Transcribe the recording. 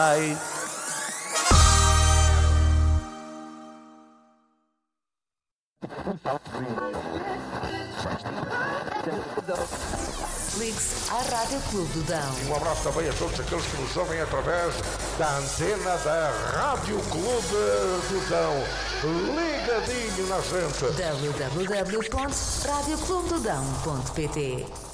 Ai. Ligue-se à Rádio Clube do Dão. Um abraço também a todos aqueles que nos ouvem através da antena da Rádio Clube do Dão. Ligadinho na gente. www.radioclubedodão.pt